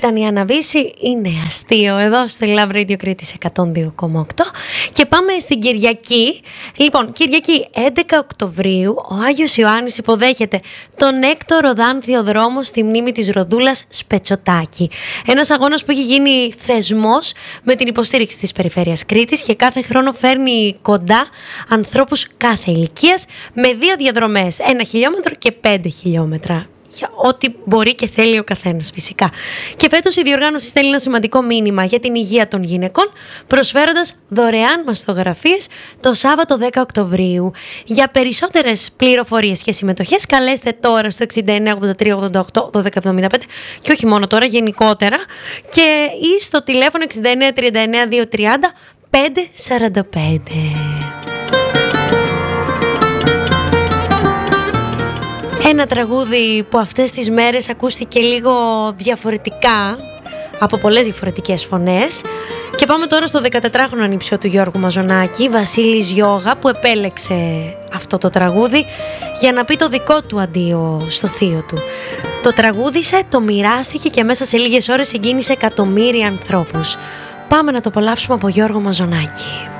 ήταν η Άννα Βύση, είναι αστείο εδώ στο Love Radio Κρήτης 102,8 και πάμε στην Κυριακή. Λοιπόν, Κυριακή 11 Οκτωβρίου ο Άγιος Ιωάννης υποδέχεται τον έκτο ροδάνθιο δρόμο στη μνήμη της Ροδούλας Σπετσοτάκη. Ένας αγώνας που έχει γίνει θεσμός με την υποστήριξη της Περιφέρειας Κρήτης και κάθε χρόνο φέρνει κοντά ανθρώπους κάθε ηλικίας με 2 διαδρομές, 1 χιλιόμετρο και 5 χιλιόμετρα. Για ό,τι μπορεί και θέλει ο καθένας φυσικά. Και φέτος η διοργάνωση στέλνει ένα σημαντικό μήνυμα για την υγεία των γυναικών, προσφέροντας δωρεάν μαστογραφίες το Σάββατο 10 Οκτωβρίου. Για περισσότερες πληροφορίες και συμμετοχές καλέστε τώρα στο 69 83 88 12 75 και όχι μόνο τώρα, γενικότερα, και ή στο τηλέφωνο 69 39 230 545. Ένα τραγούδι που αυτές τις μέρες ακούστηκε λίγο διαφορετικά από πολλές διαφορετικές φωνές. Και πάμε τώρα στο 14χρονο ανιψιό του Γιώργου Μαζονάκη, Βασίλης Γιώγα, που επέλεξε αυτό το τραγούδι για να πει το δικό του αντίο στο θείο του. Το τραγούδισε, το μοιράστηκε και μέσα σε λίγες ώρες συγκίνησε εκατομμύρια ανθρώπους. Πάμε να το απολαύσουμε από Γιώργο Μαζονάκη.